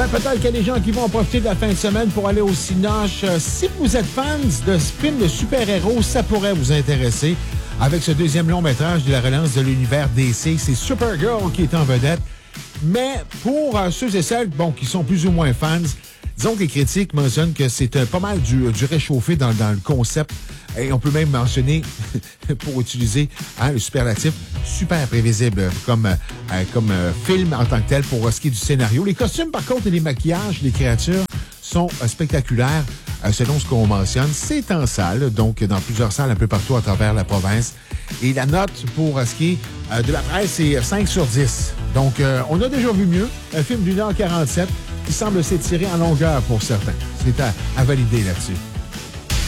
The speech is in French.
Peut-être qu'il y a des gens qui vont en profiter de la fin de semaine pour aller au Cinoche. Si vous êtes fans de films de super-héros, ça pourrait vous intéresser. Avec ce deuxième long-métrage de la relance de l'univers DC, c'est Supergirl qui est en vedette. Mais pour ceux et celles qui sont plus ou moins fans, disons que les critiques mentionnent que c'est pas mal du réchauffé dans le concept. Et on peut même mentionner, pour utiliser le superlatif, super prévisible comme film en tant que tel pour ce qui est du scénario. Les costumes, par contre, et les maquillages des créatures sont spectaculaires selon ce qu'on mentionne. C'est en salle, donc dans plusieurs salles un peu partout à travers la province. Et la note pour ce qui est de la presse, c'est 5 sur 10. Donc, on a déjà vu mieux. Un film d'1h47 qui semble s'étirer en longueur pour certains. C'est à valider là-dessus.